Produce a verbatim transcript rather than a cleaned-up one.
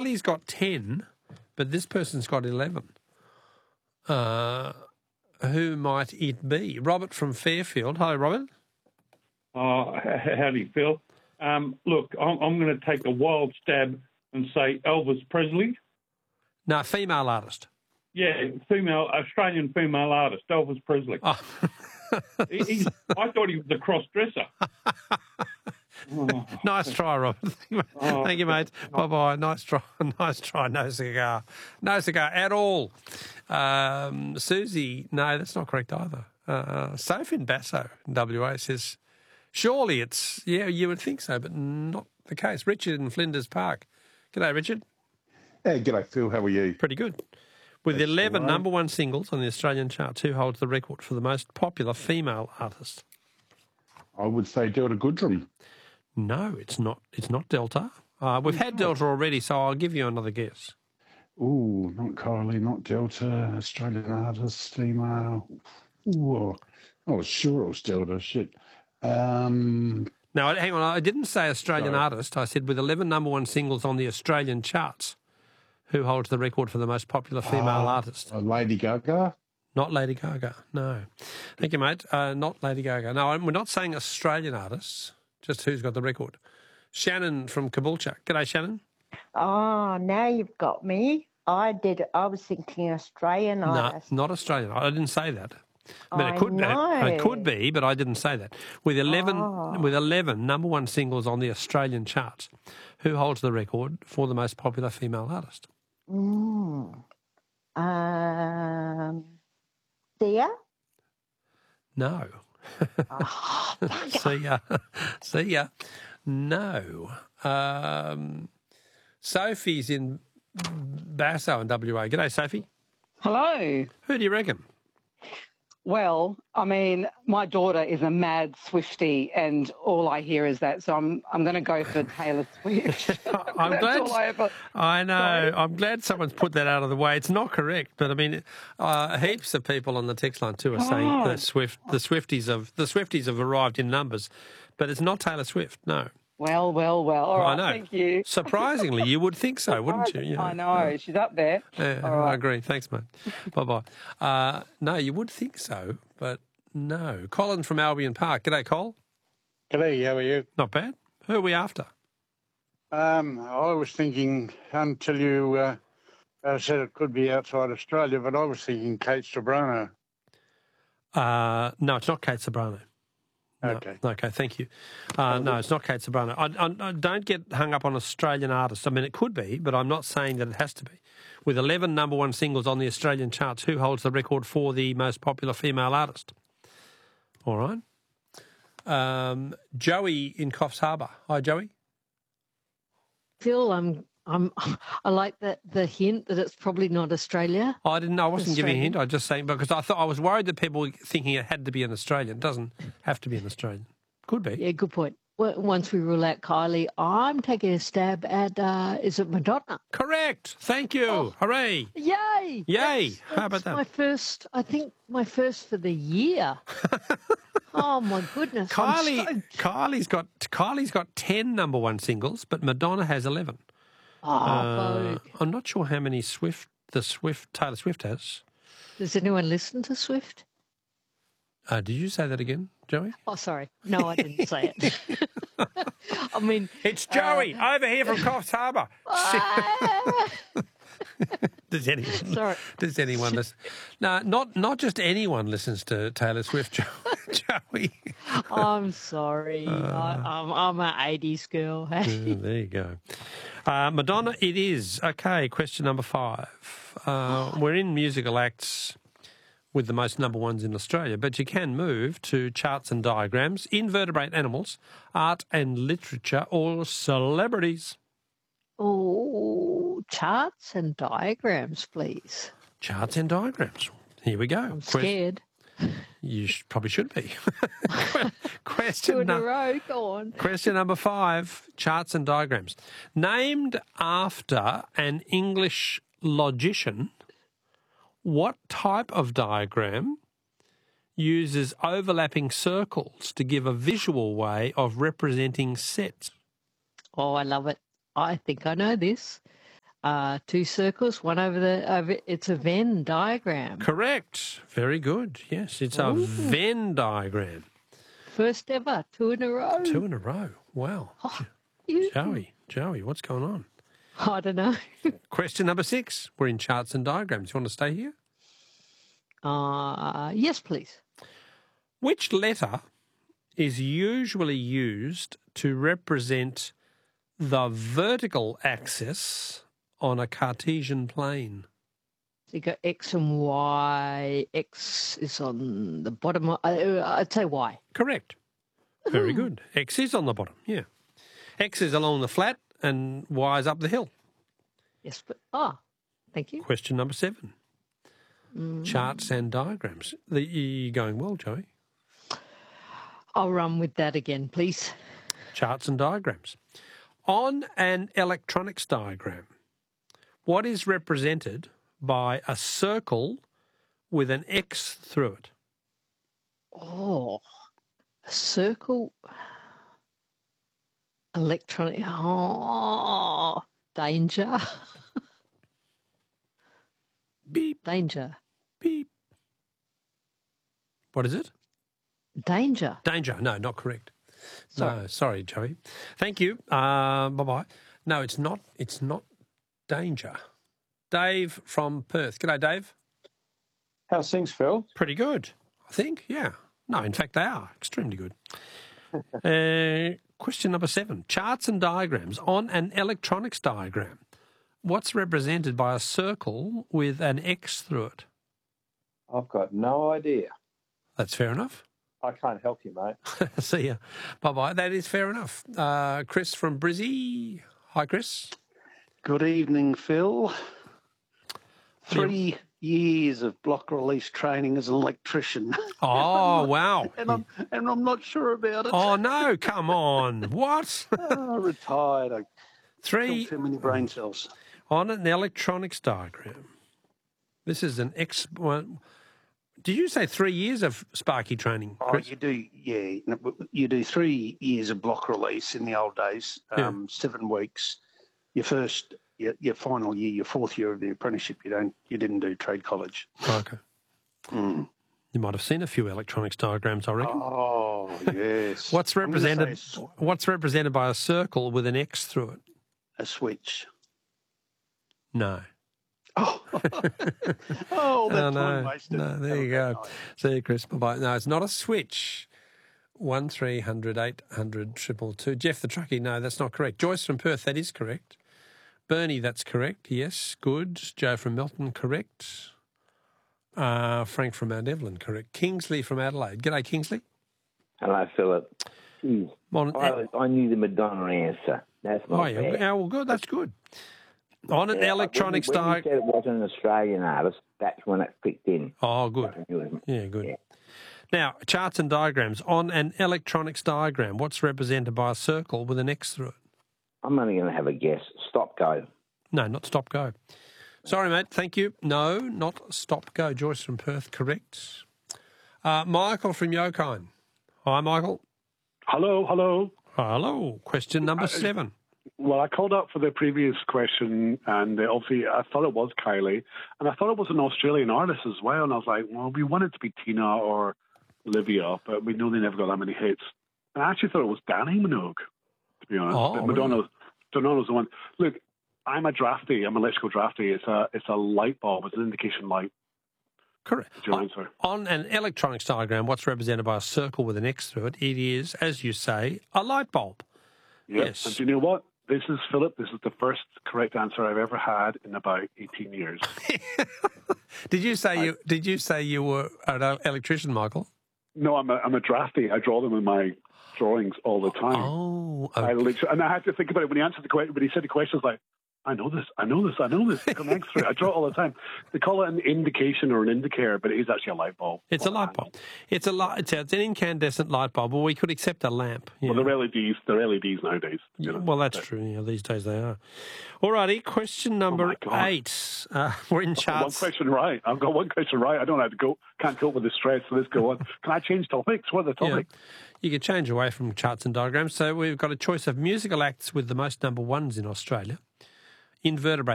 Bradley's got ten, but this person's got eleven. Uh, who might it be? Robert from Fairfield. Hello, Robert. Oh, howdy, Phil. Um, look, I'm, I'm going to take a wild stab and say Elvis Presley. No, female artist. Yeah, female, Australian female artist, Elvis Presley. Oh. he, he, I thought he was a cross-dresser. Oh. Nice try, Robert. Oh. Thank you, mate. Bye-bye. Nice try. Nice try. No cigar. No cigar at all. Um, Susie, no, that's not correct either. Uh, Sophie in Basso in W A says, surely it's, yeah, you would think so, but not the case. Richard in Flinders Park. G'day, Richard. Hey, g'day, Phil. How are you? Pretty good. With That's eleven right. number one singles on the Australian charts, who holds the record for the most popular female artist? I would say Delta Goodrum. No, it's not. It's not Delta. Uh, we've had Delta already, so I'll give you another guess. Ooh, not Kylie, not Delta, Australian artist, female. Ooh, I was sure it was Delta. Shit. Um, No, hang on. I didn't say Australian Sorry. artist. I said with eleven number one singles on the Australian charts, who holds the record for the most popular female uh, artist? uh, Lady Gaga. Not Lady Gaga. No. Thank you, mate. Uh, not Lady Gaga. No, we're not saying Australian artists. Just who's got the record. Shannon from Caboolture. G'day, Shannon. Oh, now you've got me. I did. I was thinking Australian No, artist. not Australian. I didn't say that. I mean, I it could know. be. It could be, but I didn't say that. With eleven, Oh. with eleven number one singles on the Australian charts, who holds the record for the most popular female artist? Mm. Um, Sia? No. Oh, See ya. See ya. No. Um, Sophie's in Basso in W A. G'day, Sophie. Hello. Who do you reckon? Well, I mean, my daughter is a mad Swiftie, and all I hear is that. So I'm I'm going to go for Taylor Swift. I'm That's glad. all I ever- I know. Sorry. I'm glad someone's put that out of the way. It's not correct, but I mean, uh, heaps of people on the text line too are saying Oh. that Swift, the Swifties have the Swifties have arrived in numbers, but it's not Taylor Swift. No. Well, well, well. All right, I know. thank you. Surprisingly, you would think so, wouldn't you? you I know. She's up there. Yeah, All right. I agree. Thanks, mate. Bye-bye. Uh, no, you would think so, but no. Colin from Albion Park. G'day, Col. G'day, how are you? Not bad. Who are we after? Um, I was thinking until you uh, uh, said it could be outside Australia, but I was thinking Kate Sobrano. Uh, no, it's not Kate Sobrano. No. Okay. Okay, thank you. Uh, no, it's not Kate Sobrano. I, I, I don't get hung up on Australian artists. I mean, it could be, but I'm not saying that it has to be. With eleven number one singles on the Australian charts, who holds the record for the most popular female artist? All right. Um, Joey in Coffs Harbour. Hi, Joey. Phil, I'm, I'm, I like that the hint that it's probably not Australia. I didn't know. I wasn't giving a Australian. hint. I was just saying because I thought I was worried that people were thinking it had to be an Australian. It doesn't have to be an Australian. Could be. Yeah, good point. Well, once we rule out Kylie, I'm taking a stab at, uh, is it Madonna? Correct. Thank you. Hooray. Yay! Yay. That's, How about that's that? my first, I think my first for the year. Oh, my goodness. I'm Kylie, stoked. Kylie's got Kylie's got ten number one singles, but Madonna has eleven. Oh, Uh, Vogue. I'm not sure how many Swift the Swift Taylor Swift has. Does anyone listen to Swift? Uh, did you say that again, Joey? Oh, sorry. No, I didn't say it. I mean, It's Joey over here from Coffs Harbour. ah, Does anyone? Sorry. Does anyone listen? No, not not just anyone listens to Taylor Swift, Jo- Joey. I'm sorry. I, I'm, I'm an eighties girl. Hey. Uh, there you go. Uh, Madonna, it is. Okay, question number five. Uh, we're in musical acts with the most number ones in Australia, but you can move to charts and diagrams, invertebrate animals, art and literature, or celebrities. Oh, charts and diagrams, please. Charts and diagrams. Here we go. I'm Quest- scared. You sh- probably should be. Two question, in a num- row. Go on. question number five, charts and diagrams. Named after an English logician, what type of diagram uses overlapping circles to give a visual way of representing sets? Oh, I love it. I think I know this. Uh, two circles, one over the over. It's a Venn diagram. Correct. Very good. Yes, it's a Ooh. Venn diagram. First ever, two in a row. Two in a row. Wow. Oh, you- Joey, Joey, what's going on? I don't know. Question number six. We're in charts and diagrams. You want to stay here? Uh, yes, please. Which letter is usually used to represent the vertical axis on a Cartesian plane? So you got X and Y. X is on the bottom. Uh, I'd say Y. Correct. Very good. X is on the bottom, yeah. X is along the flat and Y is up the hill. Yes, but ah, thank you. Question number seven. Mm. Charts and diagrams. The, you're going well, Joey. I'll run with that again, please. Charts and diagrams. On an electronics diagram, what is represented by a circle with an X through it? Oh, a circle. Electronic. Oh, danger. Beep, Danger. beep. What is it? Danger. Danger. No, not correct. Sorry. No, sorry, Joey. Thank you. Uh, bye-bye. No, it's not. It's not danger. Dave from Perth. G'day, Dave. How's things, Phil? Pretty good, I think. Yeah. No, in fact, they are extremely good. uh, question number seven. Charts and diagrams. On an electronics diagram, what's represented by a circle with an X through it? I've got no idea. That's fair enough. I can't help you, mate. See ya. Bye-bye. That is fair enough. Uh, Chris from Brizzy. Hi, Chris. Good evening, Phil. Three years of block release training as an electrician. Oh, wow. and I'm and I'm not sure about it. Oh, no, come on. What? Oh, retired. I Three killed too many brain cells. on an electronics diagram. This is an X. One. Did you say three years of Sparky training, Oh, Chris? you do, yeah. You do three years of block release in the old days, um, Yeah. seven weeks. Your first, your, your final year, your fourth year of the apprenticeship, you don't, you didn't do trade college. Okay. Mm. You might have seen a few electronics diagrams, I reckon. Oh, yes. What's I'm gonna represented? say s- What's represented by a circle with an X through it? A switch. No. Oh, oh that Oh, time no. wasted. No, there Have a you great go. night. See you, Chris. Bye-bye. No, it's not a switch. One three hundred eight hundred triple two. Jeff the truckie. No, that's not correct. Joyce from Perth. That is correct. Bernie. That's correct. Yes, good. Joe from Melton. Correct. Uh, Frank from Mount Evelyn. Correct. Kingsley from Adelaide. G'day, Kingsley. Hello, Philip. Geez, Mon- I, I knew the Madonna answer. That's not oh, yeah. bad. Yeah, well, good. That's good. On an Yeah, electronics when, you- when you diagram. said it wasn't an Australian artist, that's when it clicked in. Oh, good. I knew it. Yeah, good. Yeah. Now, charts and diagrams. On an electronics diagram, what's represented by a circle with an X through it? I'm only going to have a guess. Stop, go. No, not stop, go. Sorry, mate. Thank you. No, not stop, go. Joyce from Perth, correct. Uh, Michael from Yokine. Hi, Michael. Hello, hello. Hello. Question number seven. Well, I called up for the previous question, and uh, obviously I thought it was Kylie, and I thought it was an Australian artist as well, and I was like, well, we want it to be Tina or Olivia, but we know they never got that many hits. And I actually thought it was Danny Minogue, to be honest. Oh, But Madonna, Madonna's the one. Look, I'm a drafty. I'm an electrical drafty. It's a it's a light bulb. It's an indication light. Correct. That's your answer. On an electronics diagram, what's represented by a circle with an X through it? It is, as you say, a light bulb. Yep. Yes. And do you know what? This is, Philip, this is the first correct answer I've ever had in about eighteen years. Did you say you Did you say you were an electrician, Michael? No, I'm a, I'm a drafty. I draw them in my drawings all the time. Oh, I okay. literally, and I had to think about it when he answered the question. When he said the question, I was like, I know this, I know this, I know this. Come next through. I draw it all the time. They call it an indication or an indicator, but it is actually a light bulb. It's a light bulb. It's a light. It's, a, it's an incandescent light bulb. Well, we could accept a lamp. Yeah. Well, they're L E Ds. They're L E Ds nowadays. You know? Well, that's true. Yeah, these days they are. All righty. Question number eight. Uh, we're in I've got one charts. question right. I've got one question right. I don't have to go. Can't cope with the stress. So let's go on. Can I change topics? What are the Yeah. topics? You could change away from charts and diagrams. So we've got a choice of musical acts with the most number ones in Australia. Invertebrate